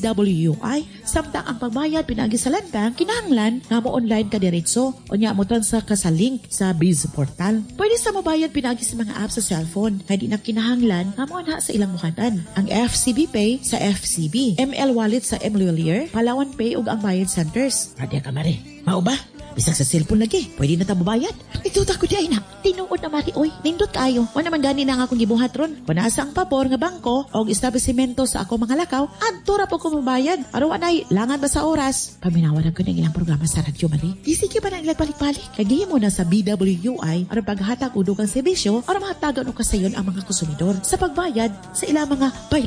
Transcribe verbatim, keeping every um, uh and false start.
W U I. Samtang ang pagbayad pinaagi sa land bank, kinahanglan nga mo online ka diretso o nya mo transfer ka sa link sa Biz portal. Pwede sa mabayad pinaagi sa mga apps sa cellphone, kaya di na kinahanglan nga mo anha sa ilang mukatan. Ang F C B Pay sa F C B, M L Wallet sa M Lawyer, Palawan Pay ug ang bayad centers. Radya ka mare, mao ba? Bisag sa cellphone lagi, pwede na tabubayad. Ito ta ko di ay na, tinuod na mari, oy, nindot kayo. O naman gani na nga akong gibuhat ron. Panasa ang pabor nga bangko o establishmento sa ako mga lakaw, adto ra po ko mabayad. Araw anay, langan ba sa oras? Paminawaran ko ng ilang programa sa radyo mali. Di sige ba na ilang balik-balik? Kagihim mo na sa B W U I aron paghatag udog ang serbisyo aron mahatagan o kasayon ang mga konsumidor sa pagbayad sa ilang mga bayad.